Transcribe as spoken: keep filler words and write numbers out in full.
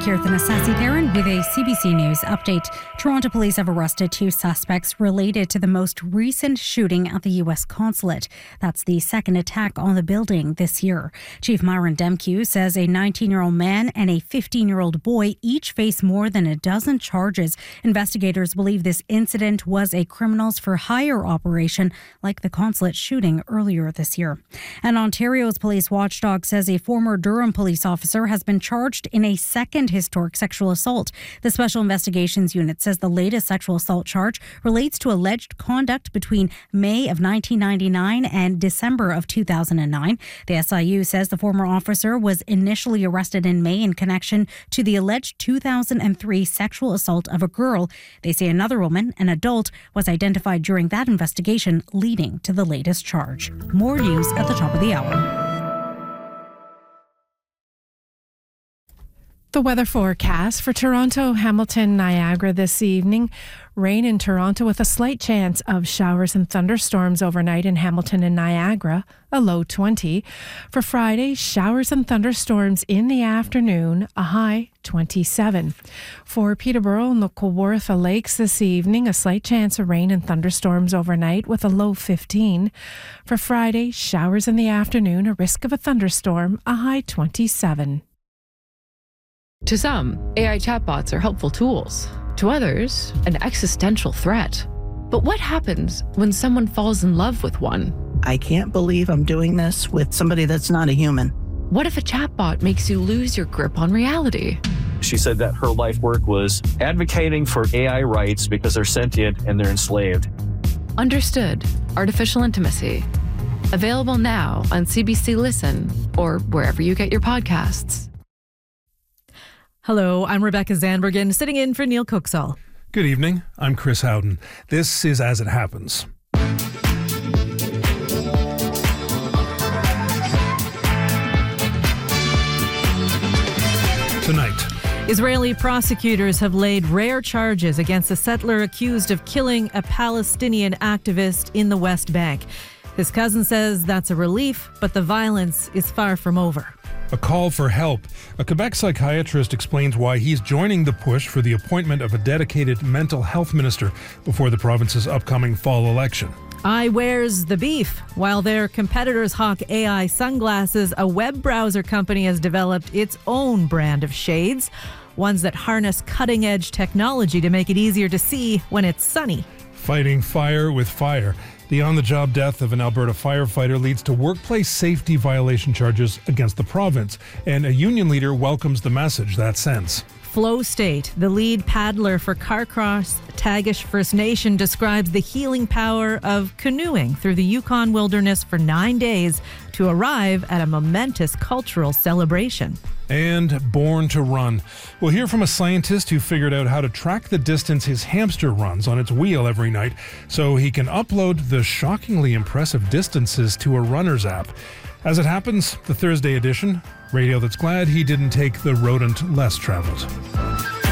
Kirtan Asasi-Theron with a C B C News update. Toronto police have arrested two suspects related to the most recent shooting at the U S consulate. That's the second attack on the building this year. Chief Myron Demkew says a nineteen-year-old man and a fifteen-year-old boy each face more than a dozen charges. Investigators believe this incident was a criminals for hire operation like the consulate shooting earlier this year. And Ontario's police watchdog says a former Durham police officer has been charged in a second historic sexual assault. The Special Investigations Unit says the latest sexual assault charge relates to alleged conduct between May of nineteen ninety-nine and December of two thousand nine. The S I U says the former officer was initially arrested in May in connection to the alleged two thousand three sexual assault of a girl. They say another woman, an adult, was identified during that investigation, leading to the latest charge. More news at the top of the hour. The weather forecast for Toronto, Hamilton, Niagara this evening. Rain in Toronto with a slight chance of showers and thunderstorms overnight in Hamilton and Niagara, a low twenty. For Friday, showers and thunderstorms in the afternoon, a high twenty-seven. For Peterborough and the Kawartha Lakes this evening, a slight chance of rain and thunderstorms overnight with a low fifteen. For Friday, showers in the afternoon, a risk of a thunderstorm, a high twenty-seven. To some, A I chatbots are helpful tools. To others, an existential threat. But what happens when someone falls in love with one? I can't believe I'm doing this with somebody that's not a human. What if a chatbot makes you lose your grip on reality? She said that her life work was advocating for A I rights because they're sentient and they're enslaved. Understood. Artificial Intimacy. Available now on C B C Listen or wherever you get your podcasts. Hello, I'm Rebecca Zandbergen, sitting in for Neil Cooksall. Good evening, I'm Chris Howden. This is As It Happens. Tonight, Israeli prosecutors have laid rare charges against a settler accused of killing a Palestinian activist in the West Bank. His cousin says that's a relief, but the violence is far from over. a call for help. A Quebec psychiatrist explains why he's joining the push for the appointment of a dedicated mental health minister before the province's upcoming fall election. I wears the beef. While their competitors hawk A I sunglasses, a web browser company has developed its own brand of shades, ones that harness cutting-edge technology to make it easier to see when it's sunny. Fighting fire with fire. The on-the-job death of an Alberta firefighter leads to workplace safety violation charges against the province, and a union leader welcomes the message that sends. Flow State, the lead paddler for Carcross Tagish First Nation, describes the healing power of canoeing through the Yukon wilderness for nine days to arrive at a momentous cultural celebration. And Born to Run. We'll hear from a scientist who figured out how to track the distance his hamster runs on its wheel every night so he can upload the shockingly impressive distances to a runner's app. As it happens, the Thursday edition, radio that's glad he didn't take the rodent less traveled.